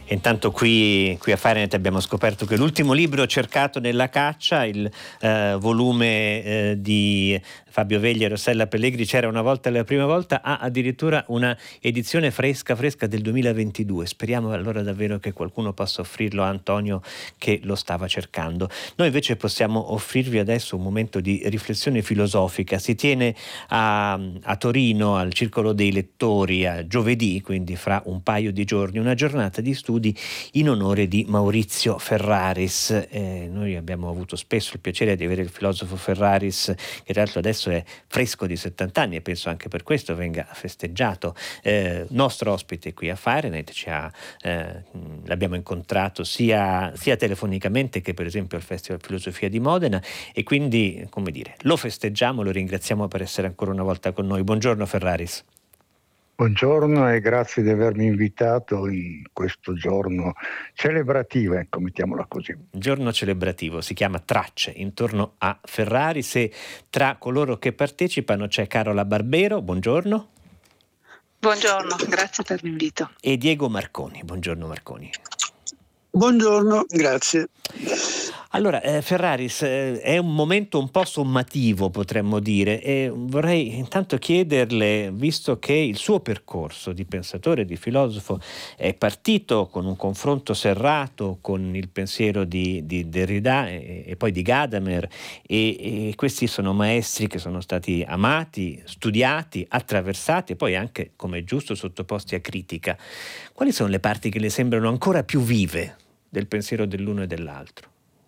Intanto qui a Fahrenheit abbiamo scoperto che l'ultimo libro cercato nella caccia, il volume di Fabio Veglia e Rossella Pellegri, C'era una volta la prima volta, ha addirittura una edizione fresca del 2022. Speriamo allora davvero che qualcuno possa offrirlo a Antonio, che lo stava cercando. Noi invece possiamo offrirvi adesso un momento di riflessione filosofica. Si tiene a Torino, al Circolo dei Lettori, a giovedì, quindi fra un paio di giorni, una giornata di studi in onore di Maurizio Ferraris. Noi abbiamo avuto spesso il piacere di avere il filosofo Ferraris, che tra l'altro adesso è fresco di 70 anni e penso anche per questo venga festeggiato. Nostro ospite qui a Fahrenheit, l'abbiamo incontrato sia telefonicamente che per esempio al Festival Filosofia di Modena, e quindi, come dire, lo festeggiamo, lo ringraziamo per essere ancora una volta con noi. Buongiorno Ferraris. Buongiorno e grazie di avermi invitato in questo giorno celebrativo, ecco, mettiamola così. Giorno celebrativo, si chiama Tracce intorno a Ferraris, e tra coloro che partecipano c'è Carola Barbero, buongiorno. Buongiorno, grazie per l'invito. E Diego Marconi, buongiorno Marconi. Buongiorno, grazie. Allora, Ferraris, è un momento un po' sommativo, potremmo dire, e vorrei intanto chiederle, visto che il suo percorso di pensatore, di filosofo, è partito con un confronto serrato con il pensiero di Derrida e poi di Gadamer, e questi sono maestri che sono stati amati, studiati, attraversati e poi anche, come è giusto, sottoposti a critica. Quali sono le parti che le sembrano ancora più vive del pensiero dell'uno e dell'altro?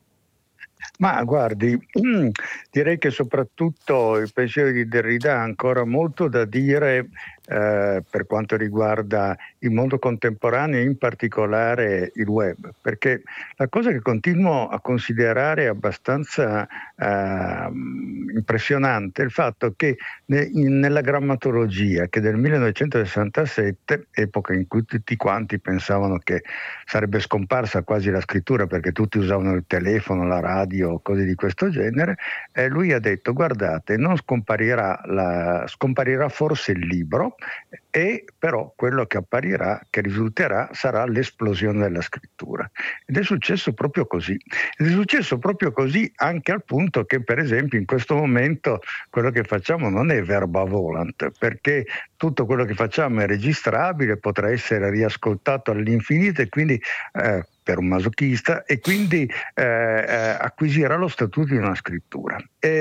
Ma guardi, direi che soprattutto il pensiero di Derrida ha ancora molto da dire per quanto riguarda il mondo contemporaneo e in particolare il web, perché la cosa che continuo a considerare abbastanza impressionante è il fatto che nella grammatologia, che del 1967, epoca in cui tutti quanti pensavano che sarebbe scomparsa quasi la scrittura perché tutti usavano il telefono, la radio, cose di questo genere, lui ha detto: guardate, non scomparirà forse il libro, e però quello che apparirà, che risulterà, sarà l'esplosione della scrittura. Ed è successo proprio così. Ed è successo proprio così anche al punto che, per esempio, in questo momento quello che facciamo non è verba volant, perché tutto quello che facciamo è registrabile, potrà essere riascoltato all'infinito, e quindi per un masochista, e quindi acquisirà lo statuto di una scrittura.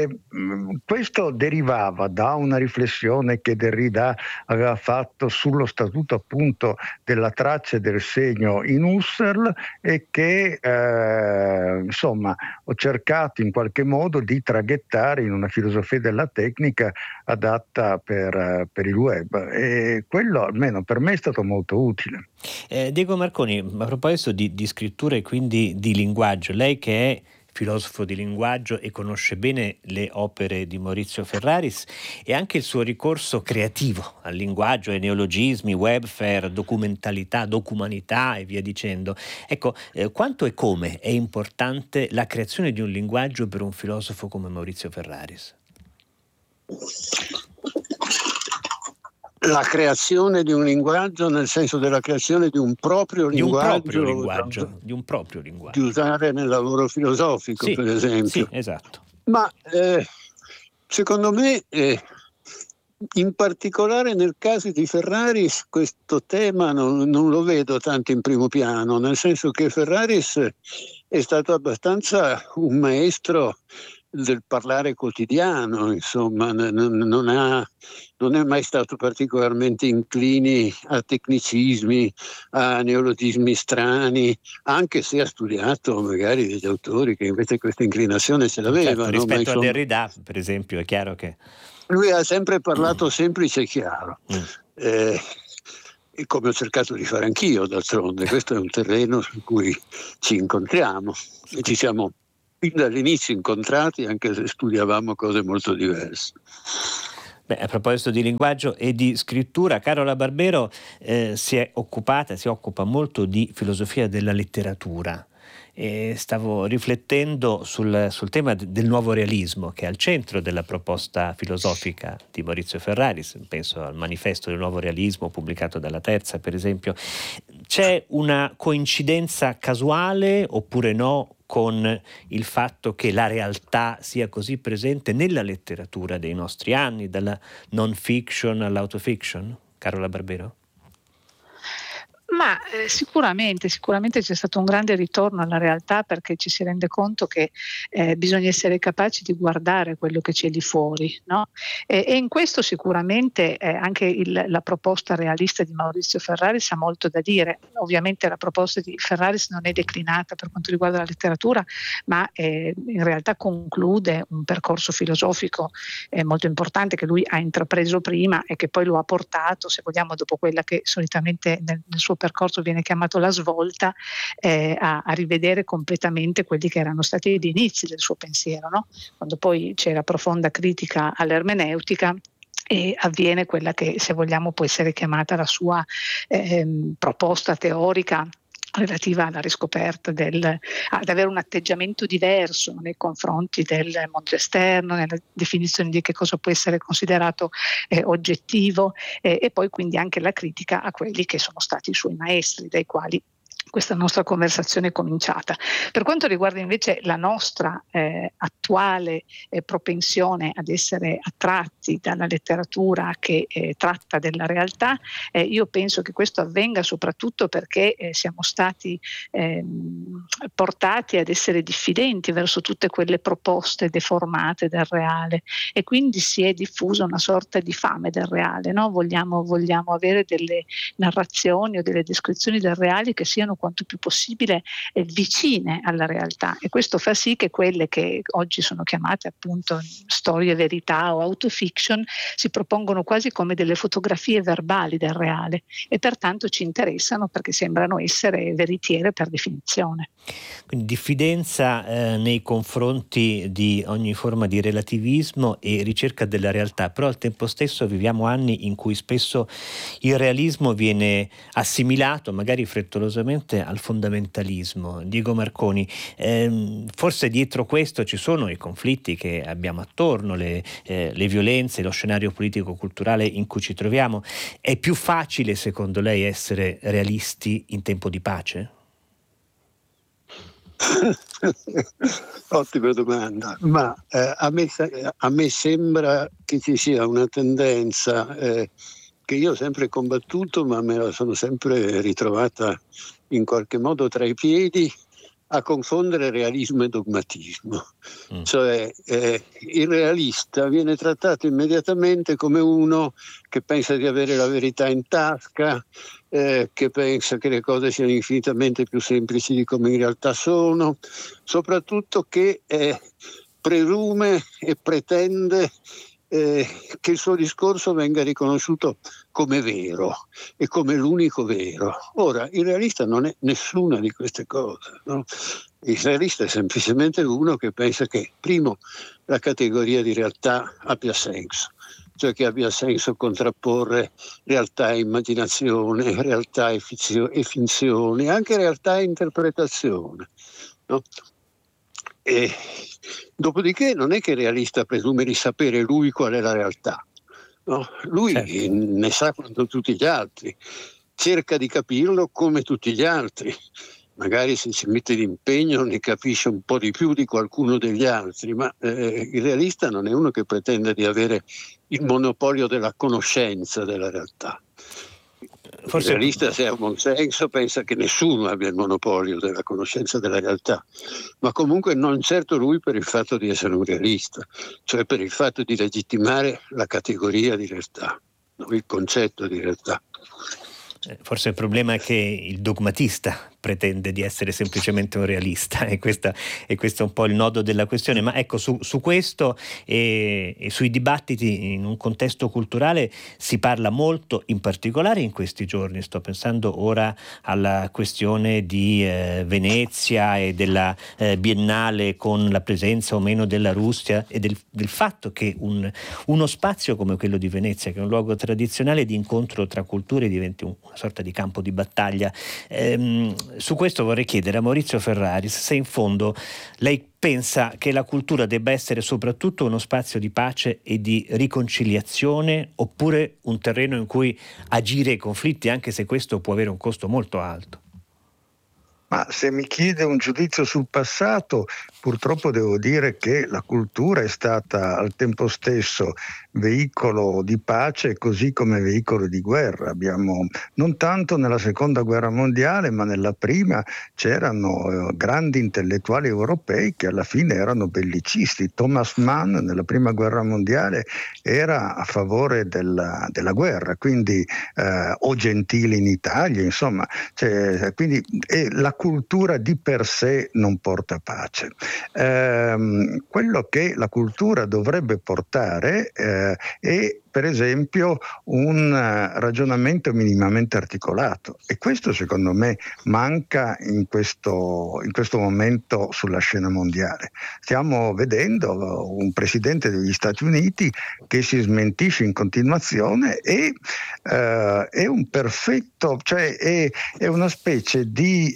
Questo derivava da una riflessione che Derrida aveva fatto sullo statuto appunto della traccia e del segno in Husserl, e che insomma ho cercato in qualche modo di traghettare in una filosofia della tecnica adatta per il web, e quello almeno per me è stato molto utile. Diego Marconi, a proposito di scrittura e quindi di linguaggio, lei che è filosofo di linguaggio e conosce bene le opere di Maurizio Ferraris e anche il suo ricorso creativo al linguaggio, ai neologismi, webfare, documentalità, documanità e via dicendo. Ecco, quanto e come è importante la creazione di un linguaggio per un filosofo come Maurizio Ferraris? La creazione di un linguaggio, nel senso della creazione di un proprio linguaggio, di un proprio linguaggio, di usare nel lavoro filosofico, sì, per esempio. Sì, esatto. Ma secondo me, in particolare nel caso di Ferraris, questo tema non lo vedo tanto in primo piano, nel senso che Ferraris è stato abbastanza un maestro del parlare quotidiano, insomma, non è mai stato particolarmente inclini a tecnicismi, a neologismi strani, anche se ha studiato magari degli autori che invece questa inclinazione ce l'avevano. Certo, rispetto a Derrida, per esempio, è chiaro che lui ha sempre parlato semplice e chiaro. E come ho cercato di fare anch'io, d'altronde, questo è un terreno su cui ci incontriamo e ci siamo fin dall'inizio incontrati, anche se studiavamo cose molto diverse. A proposito di linguaggio e di scrittura, Carola Barbero si occupa molto di filosofia della letteratura. E stavo riflettendo sul tema del nuovo realismo, che è al centro della proposta filosofica di Maurizio Ferraris. Penso al manifesto del nuovo realismo pubblicato dalla Terza, per esempio. C'è una coincidenza casuale oppure no con il fatto che la realtà sia così presente nella letteratura dei nostri anni, dalla non fiction all'autofiction? Carola Barbero? Ma sicuramente c'è stato un grande ritorno alla realtà, perché ci si rende conto che bisogna essere capaci di guardare quello che c'è lì fuori, no? E in questo sicuramente anche la proposta realista di Maurizio Ferraris ha molto da dire. Ovviamente la proposta di Ferraris non è declinata per quanto riguarda la letteratura, ma in realtà conclude un percorso filosofico molto importante che lui ha intrapreso prima e che poi lo ha portato, se vogliamo, dopo quella che solitamente nel suo percorso viene chiamato la svolta, a rivedere completamente quelli che erano stati gli inizi del suo pensiero, no? Quando poi c'è la profonda critica all'ermeneutica e avviene quella che, se vogliamo, può essere chiamata la sua proposta teorica relativa alla riscoperta ad avere un atteggiamento diverso nei confronti del mondo esterno, nella definizione di che cosa può essere considerato oggettivo, e poi quindi anche la critica a quelli che sono stati i suoi maestri, dai quali questa nostra conversazione è cominciata. Per quanto riguarda invece la nostra attuale propensione ad essere attratti dalla letteratura che tratta della realtà, io penso che questo avvenga soprattutto perché siamo stati portati ad essere diffidenti verso tutte quelle proposte deformate del reale, e quindi si è diffusa una sorta di fame del reale, no? Vogliamo avere delle narrazioni o delle descrizioni del reale che siano quanto più possibile vicine alla realtà, e questo fa sì che quelle che oggi sono chiamate appunto storie verità o autofiction si propongono quasi come delle fotografie verbali del reale, e pertanto ci interessano perché sembrano essere veritiere per definizione. Quindi diffidenza nei confronti di ogni forma di relativismo e ricerca della realtà, però al tempo stesso viviamo anni in cui spesso il realismo viene assimilato, magari frettolosamente, al fondamentalismo. Diego Marconi, forse dietro questo ci sono i conflitti che abbiamo attorno, le violenze, lo scenario politico-culturale in cui ci troviamo. È più facile, secondo lei, essere realisti in tempo di pace? Ottima domanda, ma a me sembra che ci sia una tendenza che io ho sempre combattuto, ma me la sono sempre ritrovata in qualche modo tra i piedi, a confondere realismo e dogmatismo. Cioè il realista viene trattato immediatamente come uno che pensa di avere la verità in tasca, che pensa che le cose siano infinitamente più semplici di come in realtà sono, soprattutto che presume e pretende che il suo discorso venga riconosciuto come vero e come l'unico vero. Ora, il realista non è nessuna di queste cose, no? Il realista è semplicemente uno che pensa che, primo, la categoria di realtà abbia senso, cioè che abbia senso contrapporre realtà e immaginazione, realtà e finzione, anche realtà e interpretazione, no? E dopodiché non è che il realista presume di sapere lui qual è la realtà, no? Lui certo ne sa quanto tutti gli altri, cerca di capirlo come tutti gli altri, magari se ci mette l'impegno ne capisce un po' di più di qualcuno degli altri, ma il realista non è uno che pretende di avere il monopolio della conoscenza della realtà. Forse il realista, se ha buon senso, pensa che nessuno abbia il monopolio della conoscenza della realtà, ma comunque non certo lui per il fatto di essere un realista, cioè per il fatto di legittimare la categoria di realtà, il concetto di realtà. Forse il problema è che il dogmatista pretende di essere semplicemente un realista, e questo è un po' il nodo della questione. Ma ecco, su questo e sui dibattiti in un contesto culturale si parla molto, in particolare in questi giorni. Sto pensando ora alla questione di Venezia e della Biennale, con la presenza o meno della Russia, e del fatto che uno spazio come quello di Venezia, che è un luogo tradizionale di incontro tra culture, diventi una sorta di campo di battaglia. su questo vorrei chiedere a Maurizio Ferraris se in fondo lei pensa che la cultura debba essere soprattutto uno spazio di pace e di riconciliazione, oppure un terreno in cui agire i conflitti, anche se questo può avere un costo molto alto. Ma se mi chiede un giudizio sul passato, purtroppo devo dire che la cultura è stata al tempo stesso veicolo di pace così come veicolo di guerra. Abbiamo, non tanto nella seconda guerra mondiale, ma nella prima c'erano grandi intellettuali europei che alla fine erano bellicisti. Thomas Mann nella prima guerra mondiale era a favore della guerra, quindi o Gentili in Italia, insomma, quindi la cultura di per sé non porta pace. Quello che la cultura dovrebbe portare è per esempio un ragionamento minimamente articolato, e questo secondo me manca in questo momento sulla scena mondiale. Stiamo vedendo un presidente degli Stati Uniti che si smentisce in continuazione e è un perfetto, cioè è una specie di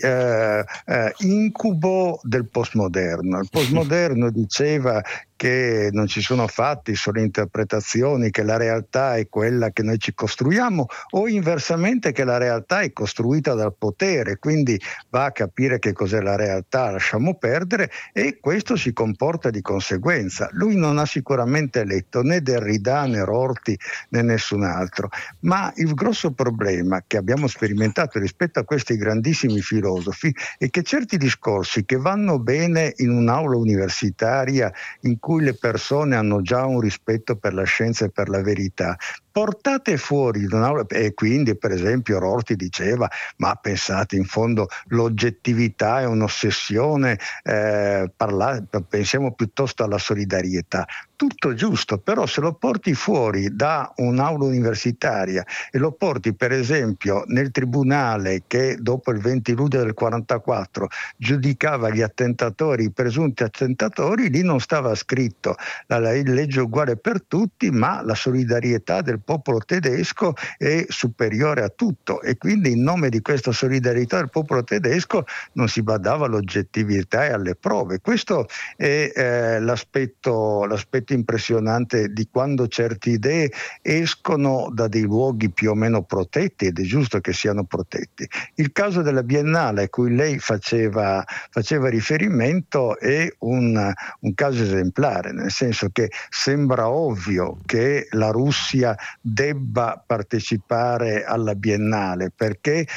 incubo del postmoderno. Il postmoderno diceva che non ci sono fatti, sono interpretazioni, che la realtà è quella che noi ci costruiamo, o inversamente che la realtà è costruita dal potere, quindi va a capire che cos'è la realtà, lasciamo perdere, e questo si comporta di conseguenza. Lui non ha sicuramente letto né Derrida né Rorty né nessun altro, ma il grosso problema che abbiamo sperimentato rispetto a questi grandissimi filosofi è che certi discorsi che vanno bene in un'aula universitaria in cui le persone hanno già un rispetto per la scienza e per la verità, portate fuori da un'aula, e quindi per esempio Rorty diceva: ma pensate, in fondo l'oggettività è un'ossessione, pensiamo piuttosto alla solidarietà. Tutto giusto, però se lo porti fuori da un'aula universitaria e lo porti per esempio nel tribunale che dopo il 20 luglio del 44 giudicava gli attentatori, i presunti attentatori, lì non stava scritto la legge uguale per tutti, ma la solidarietà del popolo tedesco è superiore a tutto, e quindi in nome di questa solidarietà del popolo tedesco non si badava all'oggettività e alle prove. Questo è l'aspetto impressionante di quando certe idee escono da dei luoghi più o meno protetti, ed è giusto che siano protetti. Il caso della Biennale a cui lei faceva riferimento è un caso esemplare, nel senso che sembra ovvio che la Russia debba partecipare alla Biennale perché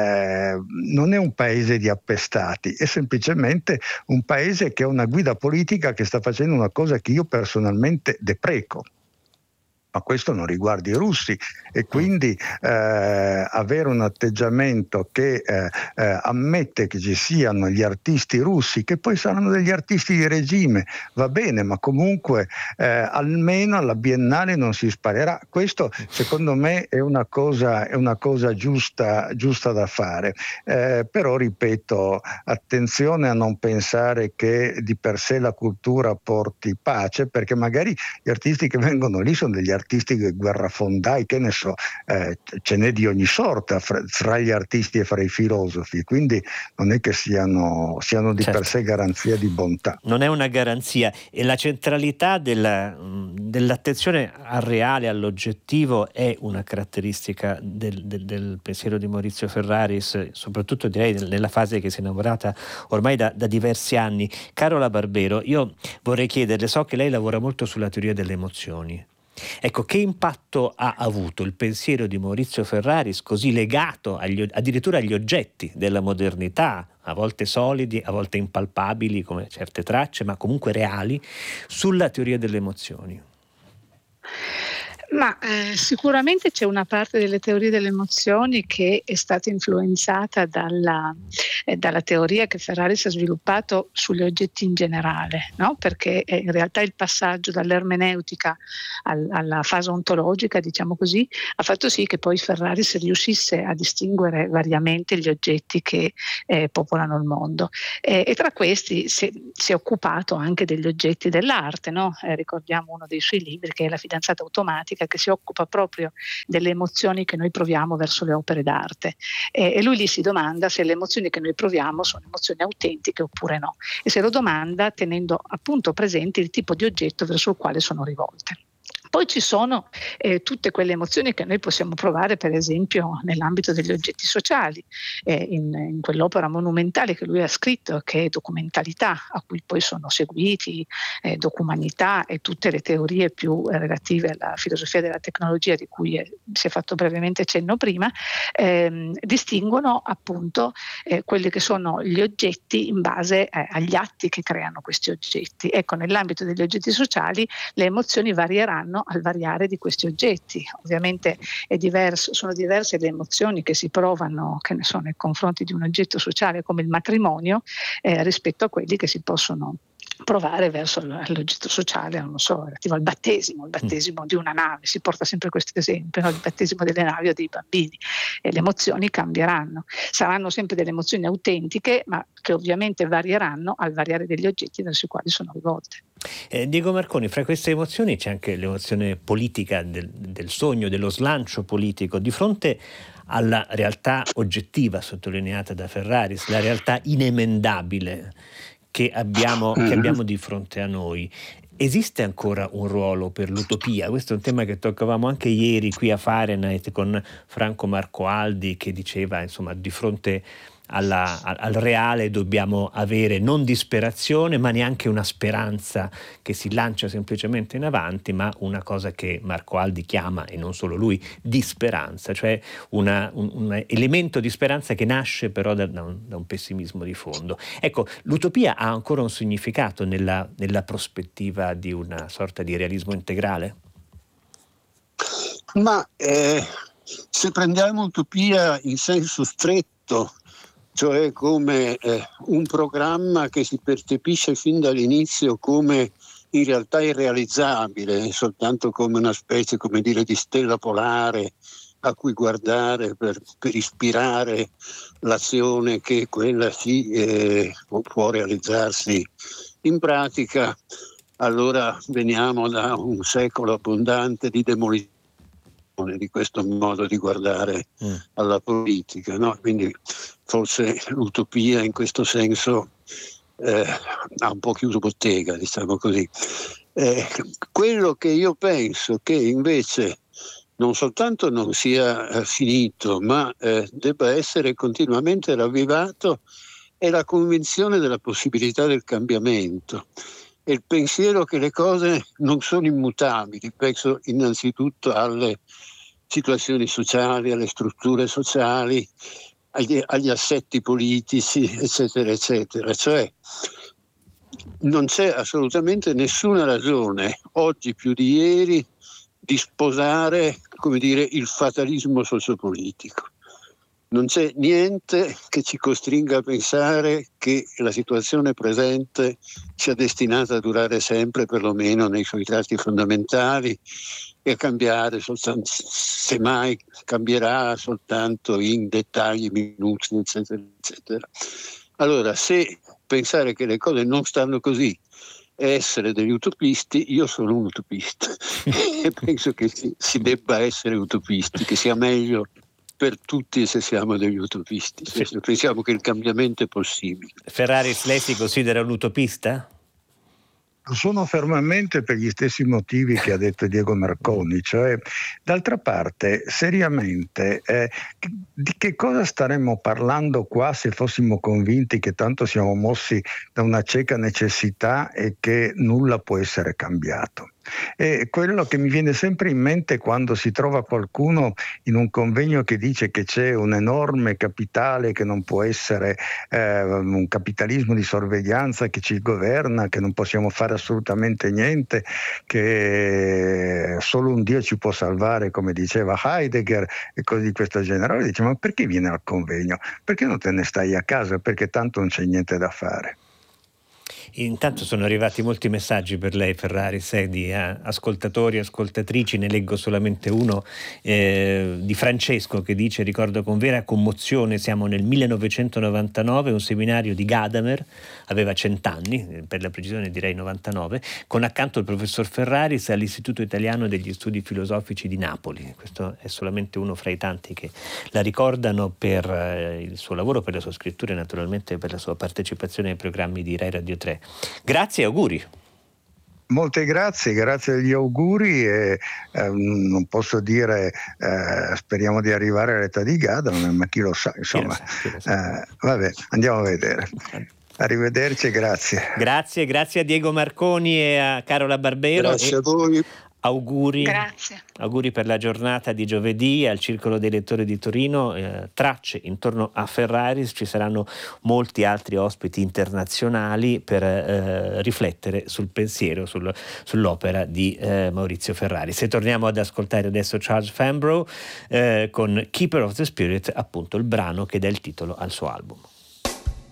non è un paese di appestati, è semplicemente un paese che ha una guida politica che sta facendo una cosa che io personalmente depreco. Ma questo non riguarda i russi, e quindi avere un atteggiamento che ammette che ci siano gli artisti russi, che poi saranno degli artisti di regime, va bene, ma comunque almeno alla Biennale non si sparerà. Questo secondo me è una cosa giusta da fare, però ripeto, attenzione a non pensare che di per sé la cultura porti pace, perché magari gli artisti che vengono lì sono degli artisti guerrafondai, che ne so, ce n'è di ogni sorta fra gli artisti e fra i filosofi, quindi non è che siano di per sé garanzia di bontà. Non è una garanzia, e la centralità dell'attenzione al reale, all'oggettivo, è una caratteristica del pensiero di Maurizio Ferraris, soprattutto direi nella fase che si è innamorata ormai da diversi anni. Carola Barbero, io vorrei chiederle, so che lei lavora molto sulla teoria delle emozioni. Ecco, che impatto ha avuto il pensiero di Maurizio Ferraris, così legato addirittura agli oggetti della modernità, a volte solidi, a volte impalpabili come certe tracce, ma comunque reali, sulla teoria delle emozioni? Ma sicuramente c'è una parte delle teorie delle emozioni che è stata influenzata dalla teoria che Ferraris ha sviluppato sugli oggetti in generale, no? Perché in realtà il passaggio dall'ermeneutica alla fase ontologica, diciamo così, ha fatto sì che poi Ferraris riuscisse a distinguere variamente gli oggetti che popolano il mondo, e tra questi si è occupato anche degli oggetti dell'arte, no? Ricordiamo uno dei suoi libri che è La fidanzata automatica, didattica che si occupa proprio delle emozioni che noi proviamo verso le opere d'arte, e lui lì si domanda se le emozioni che noi proviamo sono emozioni autentiche oppure no, e se lo domanda tenendo appunto presente il tipo di oggetto verso il quale sono rivolte. Poi ci sono tutte quelle emozioni che noi possiamo provare, per esempio, nell'ambito degli oggetti sociali, in quell'opera monumentale che lui ha scritto, che è Documentalità, a cui poi sono seguiti Documanità e tutte le teorie più relative alla filosofia della tecnologia, di cui si è fatto brevemente cenno prima, distinguono appunto quelli che sono gli oggetti in base agli atti che creano questi oggetti. Ecco, nell'ambito degli oggetti sociali le emozioni varieranno al variare di questi oggetti. Ovviamente sono diverse le emozioni che si provano, che ne so, nei confronti di un oggetto sociale come il matrimonio, rispetto a quelli che si possono provare verso l'oggetto sociale, non so, relativo al battesimo di una nave. Si porta sempre questo esempio, no? Il battesimo delle navi o dei bambini, e le emozioni cambieranno. Saranno sempre delle emozioni autentiche, ma che ovviamente varieranno al variare degli oggetti verso i quali sono rivolte. Diego Marconi, fra queste emozioni c'è anche l'emozione politica del sogno, dello slancio politico di fronte alla realtà oggettiva sottolineata da Ferraris, la realtà inemendabile che abbiamo di fronte a noi. Esiste ancora un ruolo per l'utopia? Questo è un tema che toccavamo anche ieri qui a Fahrenheit con Franco Marcoaldi, che diceva, insomma, di fronte al reale dobbiamo avere non disperazione, ma neanche una speranza che si lancia semplicemente in avanti, ma una cosa che Marcoaldi chiama, e non solo lui, di speranza, cioè un elemento di speranza che nasce però da un pessimismo di fondo. Ecco, l'utopia ha ancora un significato nella prospettiva di una sorta di realismo integrale? Ma se prendiamo utopia in senso stretto, cioè come un programma che si percepisce fin dall'inizio come in realtà irrealizzabile, soltanto come una specie, come dire, di stella polare a cui guardare per ispirare l'azione che quella può realizzarsi in pratica, allora veniamo da un secolo abbondante di demolizione di questo modo di guardare alla politica, no? Quindi forse l'utopia in questo senso ha un po' chiuso bottega, diciamo così. Quello che io penso che invece non soltanto non sia finito, ma debba essere continuamente ravvivato, è la convinzione della possibilità del cambiamento. E il pensiero che le cose non sono immutabili. Penso innanzitutto alle situazioni sociali, alle strutture sociali, agli assetti politici, eccetera, eccetera. Cioè non c'è assolutamente nessuna ragione, oggi più di ieri, di sposare, come dire, il fatalismo sociopolitico. Non c'è niente che ci costringa a pensare che la situazione presente sia destinata a durare sempre, perlomeno nei suoi tratti fondamentali, e a cambiare soltanto, semmai cambierà soltanto in dettagli minuti, eccetera, eccetera. Allora, se pensare che le cose non stanno così è essere degli utopisti, io sono un utopista e penso che si debba essere utopisti, che sia meglio per tutti se siamo degli utopisti, se pensiamo che il cambiamento è possibile. Ferraris, lei si considera un utopista? Sono fermamente per gli stessi motivi che ha detto Diego Marconi, cioè d'altra parte seriamente di che cosa staremmo parlando qua se fossimo convinti che tanto siamo mossi da una cieca necessità e che nulla può essere cambiato. E quello che mi viene sempre in mente quando si trova qualcuno in un convegno che dice che c'è un enorme capitale che non può essere un capitalismo di sorveglianza che ci governa, che non possiamo fare assolutamente niente, che solo un Dio ci può salvare, come diceva Heidegger e cose di questo genere. Allora dice: ma perché vieni al convegno? Perché non te ne stai a casa? Perché tanto non c'è niente da fare. Intanto sono arrivati molti messaggi per lei, Ferraris, di ascoltatori e ascoltatrici. Ne leggo solamente uno di Francesco, che dice: ricordo con vera commozione, siamo nel 1999, un seminario di Gadamer, aveva 100 anni, per la precisione direi 99, con accanto il professor Ferraris all'Istituto Italiano degli Studi Filosofici di Napoli. Questo è solamente uno fra i tanti che la ricordano per il suo lavoro, per la sua scrittura e naturalmente per la sua partecipazione ai programmi di Rai Radio 3. Grazie e auguri. Molte grazie degli auguri e non posso dire speriamo di arrivare all'età di Gadamer, ma chi lo sa, insomma. Chi lo sa. Vabbè, andiamo a vedere. Arrivederci, grazie. Grazie a Diego Marconi e a Carola Barbero. Grazie a voi. Auguri. Grazie. Auguri per la giornata di giovedì al Circolo dei Lettori di Torino. Tracce intorno a Ferraris, ci saranno molti altri ospiti internazionali per riflettere sul pensiero, sull'opera di Maurizio Ferraris. E torniamo ad ascoltare adesso Charles Fambrough con Keeper of the Spirit, appunto il brano che dà il titolo al suo album.